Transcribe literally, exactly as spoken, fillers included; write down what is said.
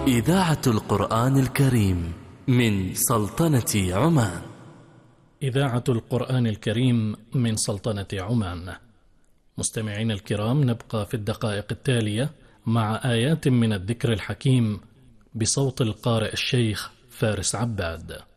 إذاعة القرآن الكريم من سلطنة عمان. إذاعة القرآن الكريم من سلطنة عمان. مستمعين الكرام، نبقى في الدقائق التالية مع آيات من الذكر الحكيم بصوت القارئ الشيخ فارس عباد.